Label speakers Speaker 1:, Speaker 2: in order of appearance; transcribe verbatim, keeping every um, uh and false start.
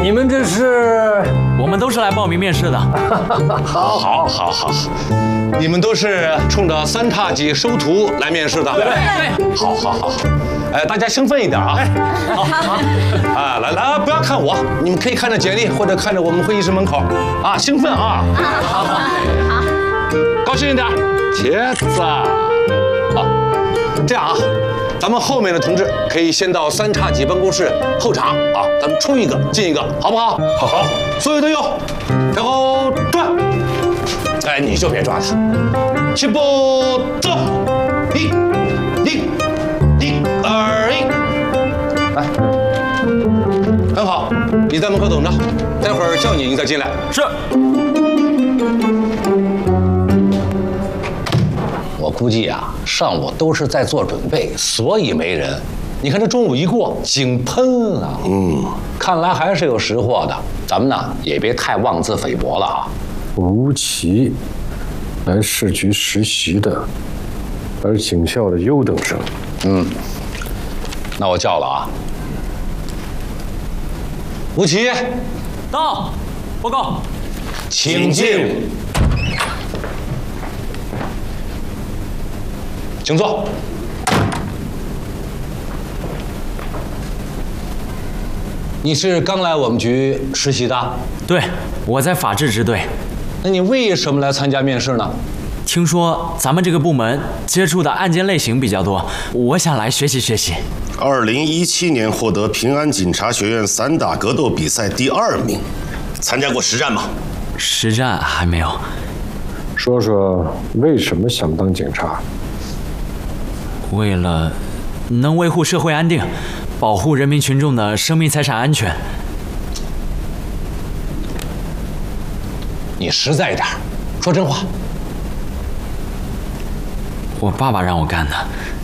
Speaker 1: 你们这是？
Speaker 2: 我们都是来报名面试的。
Speaker 3: 好，好，好，好，你们都是冲着三叉戟收徒来面试的。
Speaker 2: 对对。
Speaker 3: 好，好，好，哎，大家兴奋一点啊！好，好，啊，来来，不要看我，你们可以看着简历或者看着我们会议室门口啊，兴奋啊！好，好，好，高兴一点，茄子。好，这样啊。 咱们后面的同志可以先到三叉戟办公室候场啊，咱们出一个进一个，好不好？好好，所有队友，然后转。哎，你就别转了，起步走，一、一、一、二、一，来，很好，你在门口等着，待会儿叫你，你再进来。
Speaker 2: 是。
Speaker 3: 我估计啊，上午都是在做准备，所以没人。你看这中午一过，井喷了。嗯，看来还是有识货的。咱们呢也别太妄自菲薄了啊。
Speaker 1: 吴奇，来市局实习的，还是警校的优等生。
Speaker 3: 嗯，那我叫了啊。吴奇，
Speaker 2: 到，报告，
Speaker 3: 请进。 请坐。你是刚来我们局实习的？
Speaker 2: 对，我在法制支队。
Speaker 3: 那你为什么来参加面试呢？
Speaker 2: 听说咱们这个部门接触的案件类型比较多，我想来学习学习。
Speaker 4: 二零一七年获得平安警察学院散打格斗比赛第二名，参加过实战吗？
Speaker 2: 实战还没有。
Speaker 1: 说说为什么想当警察？
Speaker 2: 为了能维护社会安定，保护人民群众的生命财产安全。
Speaker 3: 你实在一点，说真话。
Speaker 2: 我爸爸让我干的。